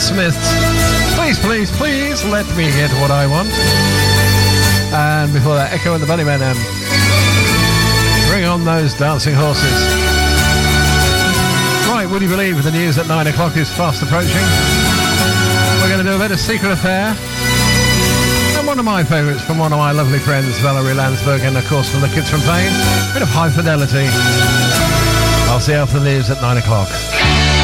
Smiths. Please, please, please let me get what I want. And before that, Echo and the Bunnymen. Bring on those dancing horses. Right, would you believe the news at 9 o'clock is fast approaching? We're going to do a bit of Secret Affair. And one of my favourites from one of my lovely friends, Valerie Landsberg, and of course from the Kids from Pain, a bit of High Fidelity. I'll see you after the news at 9 o'clock.